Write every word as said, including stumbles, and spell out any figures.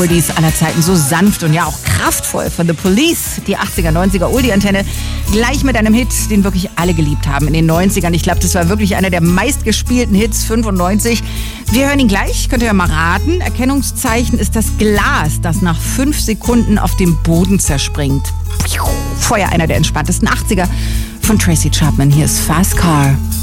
Oldies aller Zeiten, so sanft und ja auch kraftvoll von The Police, die achtziger, neunziger Oldie-Antenne, gleich mit einem Hit, den wirklich alle geliebt haben in den neunzigern. Ich glaube, das war wirklich einer der meistgespielten Hits, fünfundneunzig. Wir hören ihn gleich, könnt ihr ja mal raten. Erkennungszeichen ist das Glas, das nach fünf Sekunden auf dem Boden zerspringt. Feuer, einer der entspanntesten achtziger von Tracy Chapman. Hier ist Fast Car.